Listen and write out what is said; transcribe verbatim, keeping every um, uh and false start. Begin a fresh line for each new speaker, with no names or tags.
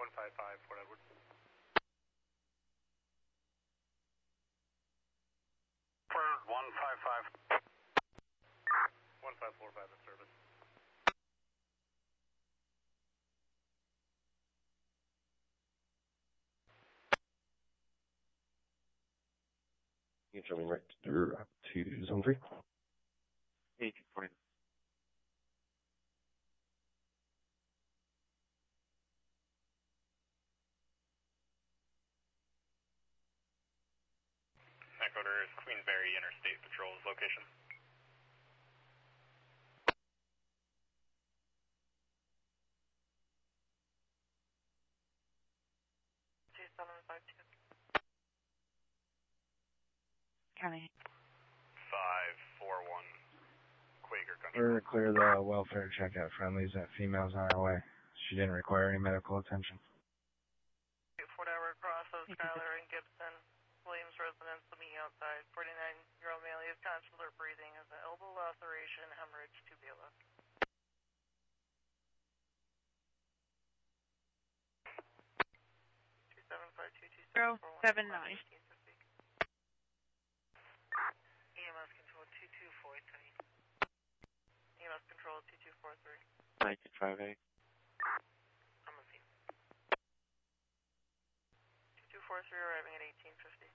one five five, Fort Edward.
Fort one five five.
one five four five in service.
You jumping right to, to zone three.
eighteen forty.
Headquarters, Queensberry Interstate Patrol's location.
two seven five two.
County.
five four one, Quaker Country.
We're to clear the welfare check at Friendly's. That female's on her way. She didn't require any medical attention.
Fort Edward crosses Skyler and Gibson. Williams residence, the meeting outside. forty-nine-year-old male is conscious or breathing, has an elbow laceration, hemorrhage, tubia left. two seven five two two
Zero seven nine.
E M S control two two four three. E M S control two two four three.
nineteen five eight.
I'm a scene. two two four three arriving at eighteen fifty.